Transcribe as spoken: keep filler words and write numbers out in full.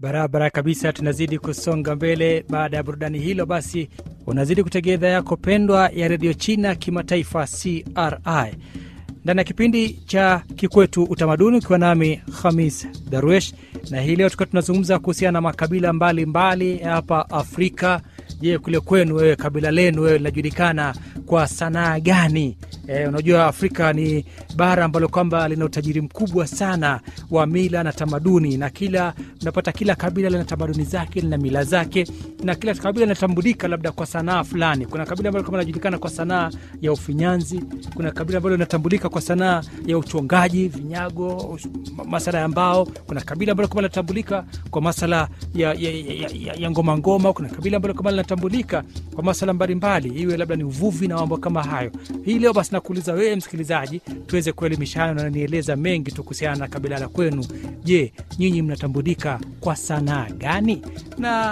Barabara kabisa, tunazidi kusonga mbele. Baada ya burudani hilo basi unazidi kutegea idhaa yako pendwa ya Radio China Kimataifa C R I. Ndani ya kipindi cha Kikwetu Utamaduni kwa nami Khamis Darwesh, na hii leo tukao tunazungumza kuhusiana na makabila mbalimbali hapa Afrika. Je, kule kwenu wewe kabila lenu wewe linajulikana kwa sanaa gani? E, unajua Afrika ni bara ambalo kwamba lina utajiri mkubwa sana wa mila na tamaduni, na kila unapata kila kabila lina tamaduni zake, lina mila zake, na kila kabila linatambulika labda kwa sanaa fulani. Kuna kabila ambalo kama linajulikana kwa sanaa ya ufinyanzi, kuna kabila ambalo linatambulika kwa sanaa ya uchongaji vinyago, masuala ya mbao, kuna kabila ambalo kama linatambulika kwa masuala ya, ya, ya, ya, ya ngoma ngoma, kuna kabila ambalo kama linatambulika kwa masuala mbalimbali, iwe labda ni uvuvi na mambo kama hayo. Hii leo basi nakuuliza wewe msikilizaji, tuweze kuelimishana na nieleza mengi tu kuhusiana na kabila la kwenu. Je, nyinyi mnatambulika kwa sanaa gani? Na